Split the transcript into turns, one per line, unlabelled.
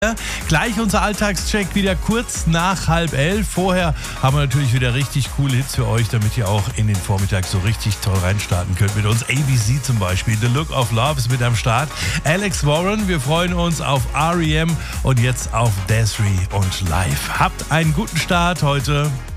Gleich unser Alltagscheck wieder kurz nach 10:30. Vorher haben wir natürlich wieder richtig coole Hits für euch, damit ihr auch in den Vormittag so richtig toll reinstarten könnt. Mit uns ABC zum Beispiel. The Look of Love ist mit am Start. Alex Warren, wir freuen uns auf R.E.M. und jetzt auf Des'ree und Live. Habt einen guten Start heute.